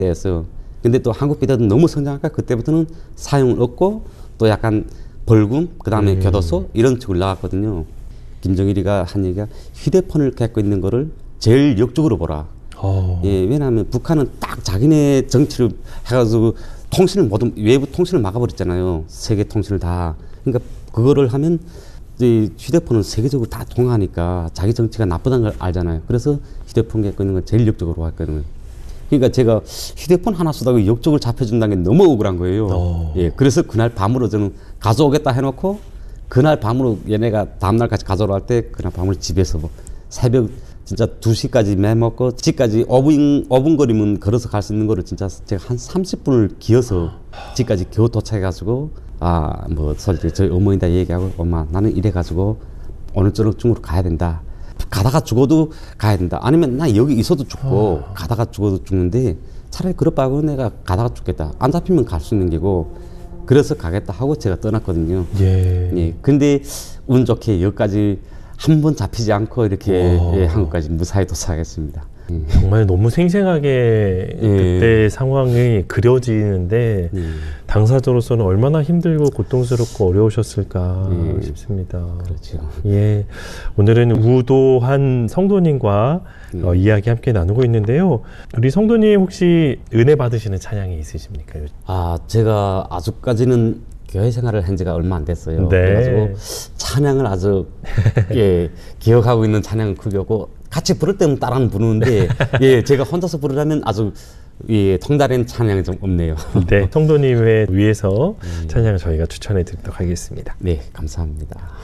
때였어요. 근데 또 한국 비대도 너무 성장하니까 그때부터는 사용을 얻고 또 약간 벌금, 그 다음에 교도소 이런 식으로 나갔거든요. 김정일이가 한 얘기가 휴대폰을 갖고 있는 거를 제일 역적으로 보라. 예, 왜냐하면 북한은 딱 자기네 정치를 해가지고 통신을 모든 외부 통신을 막아버렸잖아요. 세계 통신을 다. 그러니까 그거를 하면 이 휴대폰은 세계적으로 다 통하니까 자기 정치가 나쁘다는 걸 알잖아요. 그래서 휴대폰 갖고 있는 걸 제일 역적으로 했거든요. 그러니까 제가 휴대폰 하나 쓰다가 역적을 잡혀준다는 게 너무 억울한 거예요. 예, 그래서 그날 밤으로 저는 가져오겠다 해놓고 그날 밤으로 얘네가 다음날 같이 가져오라 할 때 그날 밤을 집에서 뭐 새벽 진짜 2시까지 매먹고 집까지 5분 거리면 걸어서 갈 수 있는 거를 진짜 제가 한 30분을 기어서 집까지 겨우 도착해가지고 뭐 솔직히 저희 어머니다 얘기하고 엄마 나는 이래가지고 오늘 저녁쯤으로 가야 된다. 가다가 죽어도 가야 된다. 아니면 나 여기 있어도 죽고 가다가 죽어도 죽는데 차라리 그럴 바고 내가 가다가 죽겠다. 안 잡히면 갈 수 있는 게고 그래서 가겠다 하고 제가 떠났거든요. 예. 근데 운 좋게 여기까지 한 번 잡히지 않고 이렇게 예, 한국까지 무사히 도착했습니다. 정말 너무 생생하게 그때 상황이 그려지는데 당사자로서는 얼마나 힘들고 고통스럽고 어려우셨을까 싶습니다. 그렇죠. 예, 오늘은 우도한 성도님과 이야기 함께 나누고 있는데요. 우리 성도님 혹시 은혜 받으시는 찬양이 있으십니까? 제가 아직까지는 교회 생활을 한 지가 얼마 안 됐어요. 네. 그래가지고 찬양을 아주 예, 기억하고 있는 찬양은 그거고 같이 부를 때는 따라는 부르는데 예, 제가 혼자서 부르려면 아주 예, 통달한 찬양이 좀 없네요. 네, 성도님을 위해서 찬양을 저희가 추천해 드리도록 하겠습니다. 네, 감사합니다.